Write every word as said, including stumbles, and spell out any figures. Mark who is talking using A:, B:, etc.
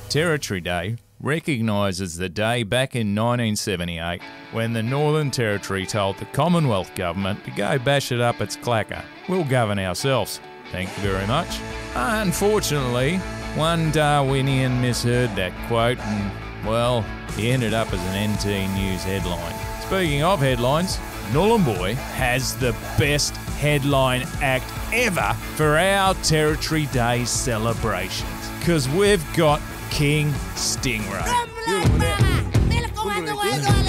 A: Territory Day recognises the day back in nineteen seventy-eight when the Northern Territory told the Commonwealth Government to go bash it up its clacker. We'll govern ourselves. Thank you very much. Unfortunately, one Darwinian misheard that quote and, well, he ended up as an N T News headline. Speaking of headlines, Nhulunbuy has the best headline act ever for our Territory Day celebrations, because we've got King Stingray.